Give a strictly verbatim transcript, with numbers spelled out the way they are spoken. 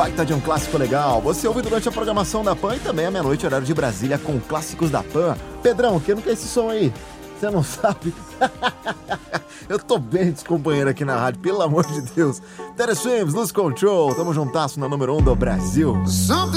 baita de um clássico legal. Você ouve durante a programação da Pan e também à meia-noite, horário de Brasília, com clássicos da Pan. Pedrão, que não quer esse som aí? Você não sabe? Eu tô bem descompanheiro aqui na rádio, pelo amor de Deus. Tere Swims, Lose Control, tamo juntasso na número um do Brasil.